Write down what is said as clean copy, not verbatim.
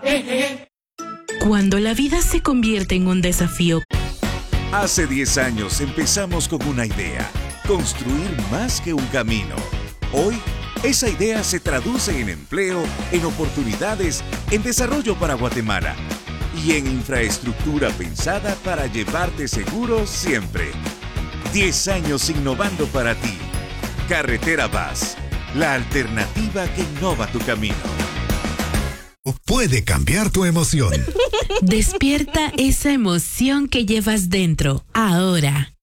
Cuando la vida se convierte en un desafío. Hace 10 años empezamos con una idea, construir más que un camino. Hoy, esa idea se traduce en empleo, en oportunidades, en desarrollo para Guatemala y en infraestructura pensada para llevarte seguro siempre. 10 años innovando para ti. Carretera VAS, la alternativa que innova tu camino. Puede cambiar tu emoción. Despierta esa emoción que llevas dentro, ahora.